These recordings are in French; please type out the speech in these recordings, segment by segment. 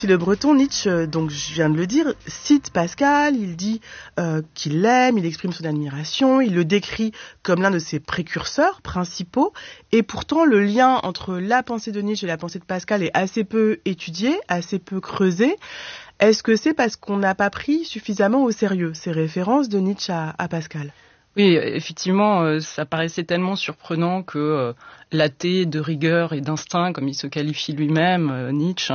Le Breton, Nietzsche, donc je viens de le dire, cite Pascal, il dit qu'il l'aime, il exprime son admiration, il le décrit comme l'un de ses précurseurs principaux, et pourtant le lien entre la pensée de Nietzsche et la pensée de Pascal est assez peu étudié, assez peu creusé. Est-ce que c'est parce qu'on n'a pas pris suffisamment au sérieux ces références de Nietzsche à Pascal ? Oui, effectivement, ça paraissait tellement surprenant que l'athée de rigueur et d'instinct, comme il se qualifie lui-même, Nietzsche,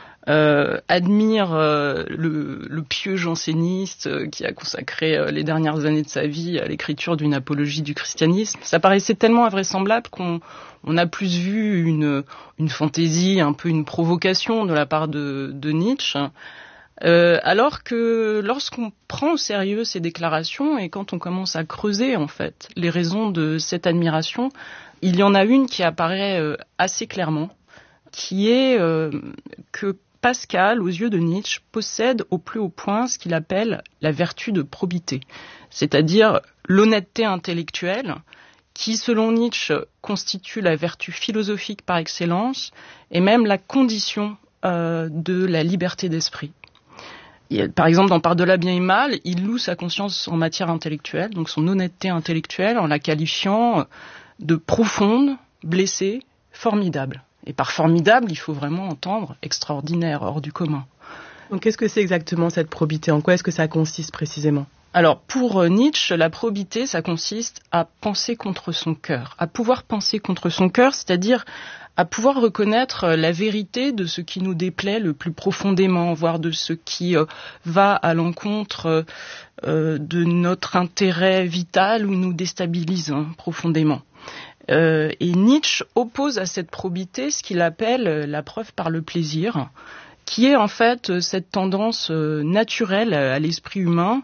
admire le pieux janséniste qui a consacré les dernières années de sa vie à l'écriture d'une apologie du christianisme. Ça paraissait tellement invraisemblable qu'on a plus vu une fantaisie, un peu une provocation de la part de Nietzsche. Alors que lorsqu'on prend au sérieux ces déclarations et quand on commence à creuser en fait les raisons de cette admiration, il y en a une qui apparaît assez clairement, qui est que Pascal, aux yeux de Nietzsche, possède au plus haut point ce qu'il appelle la vertu de probité, c'est-à-dire l'honnêteté intellectuelle, qui, selon Nietzsche, constitue la vertu philosophique par excellence et même la condition de la liberté d'esprit. Par exemple, dans Par-delà bien et mal, il loue sa conscience en matière intellectuelle, donc son honnêteté intellectuelle, en la qualifiant de profonde, blessée, formidable. Et par formidable, il faut vraiment entendre extraordinaire, hors du commun. Donc qu'est-ce que c'est exactement cette probité ? En quoi est-ce que ça consiste précisément ? Alors, pour Nietzsche, la probité, ça consiste à penser contre son cœur, à pouvoir penser contre son cœur, c'est-à-dire à pouvoir reconnaître la vérité de ce qui nous déplaît le plus profondément, voire de ce qui va à l'encontre de notre intérêt vital ou nous déstabilise profondément. Et Nietzsche oppose à cette probité ce qu'il appelle la preuve par le plaisir, qui est en fait cette tendance naturelle à l'esprit humain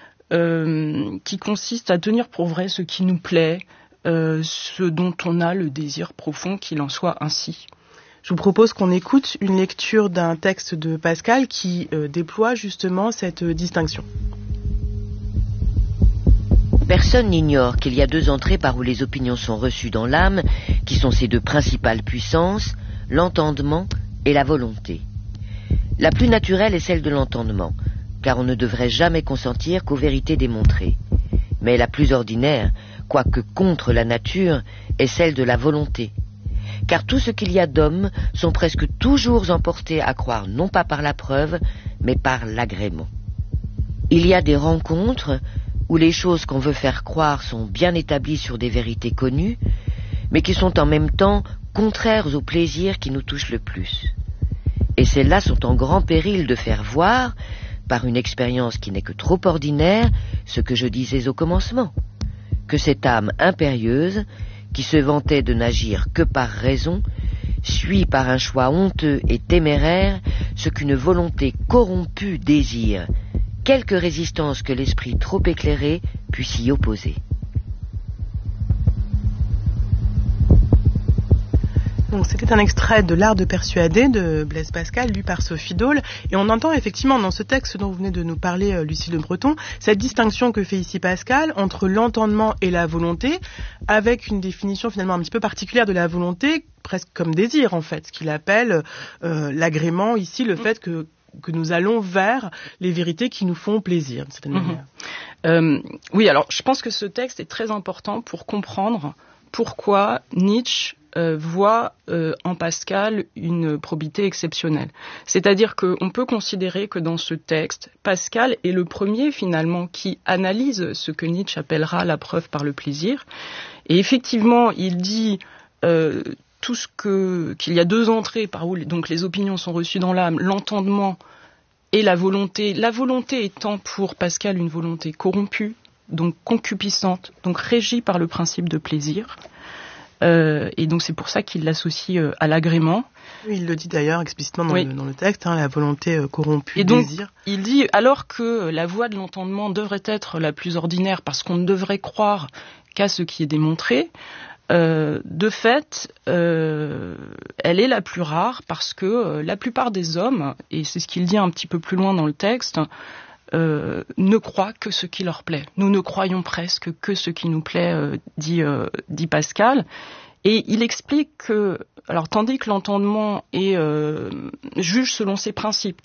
qui consiste à tenir pour vrai ce qui nous plaît, ce dont on a le désir profond qu'il en soit ainsi. Je vous propose qu'on écoute une lecture d'un texte de Pascal qui déploie justement cette distinction. Personne n'ignore qu'il y a deux entrées par où les opinions sont reçues dans l'âme, qui sont ces deux principales puissances, l'entendement et la volonté. La plus naturelle est celle de l'entendement, car on ne devrait jamais consentir qu'aux vérités démontrées. Mais la plus ordinaire, quoique contre la nature, est celle de la volonté. Car tout ce qu'il y a d'hommes sont presque toujours emportés à croire non pas par la preuve, mais par l'agrément. Il y a des rencontres où les choses qu'on veut faire croire sont bien établies sur des vérités connues, mais qui sont en même temps contraires au plaisir qui nous touche le plus. Et celles-là sont en grand péril de faire voir, par une expérience qui n'est que trop ordinaire, ce que je disais au commencement, que cette âme impérieuse, qui se vantait de n'agir que par raison, suit par un choix honteux et téméraire ce qu'une volonté corrompue désire, quelque résistance que l'esprit trop éclairé puisse y opposer. Donc, c'était un extrait de L'art de persuader de Blaise Pascal, lu par Sophie Dole. Et on entend effectivement dans ce texte dont vous venez de nous parler, Lucie Le Breton, cette distinction que fait ici Pascal entre l'entendement et la volonté, avec une définition finalement un petit peu particulière de la volonté, presque comme désir en fait, ce qu'il appelle l'agrément ici, le fait que nous allons vers les vérités qui nous font plaisir, d'une certaine manière. Oui, alors je pense que ce texte est très important pour comprendre pourquoi Nietzsche voit en Pascal une probité exceptionnelle. C'est-à-dire qu'on peut considérer que dans ce texte, Pascal est le premier finalement qui analyse ce que Nietzsche appellera la preuve par le plaisir. Et effectivement, il dit qu'il y a deux entrées par où donc les opinions sont reçues dans l'âme, l'entendement et la volonté. La volonté étant pour Pascal une volonté corrompue, donc concupiscente, donc régie par le principe de plaisir. Et donc c'est pour ça qu'il l'associe à l'agrément. Oui, il le dit d'ailleurs explicitement dans le texte, la volonté corrompue, et donc, désir. Il dit, alors que la voie de l'entendement devrait être la plus ordinaire parce qu'on ne devrait croire qu'à ce qui est démontré, de fait, elle est la plus rare parce que la plupart des hommes, et c'est ce qu'il dit un petit peu plus loin dans le texte, ne croient que ce qui leur plaît. Nous ne croyons presque que ce qui nous plaît, dit Pascal. Et il explique que, alors tandis que l'entendement juge selon ses principes,